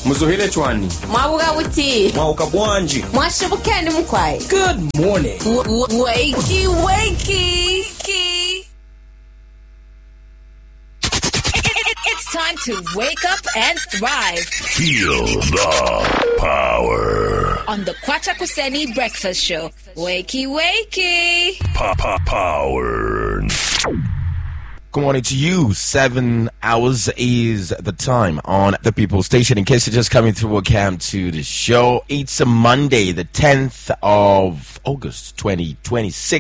Muzuhile chwani. Mwabuga buti. Mwauka bwanji. Mwashibukeni mkwai. Good morning. Wakey. It's time to wake up and thrive. Feel the power. On the Kwacha Kuseni Breakfast Show. Wakey. Power. Good morning to you. 7 hours is the time on the People Station. In case you're just coming through, welcome to the show. It's a Monday, the 10th of August, 2026.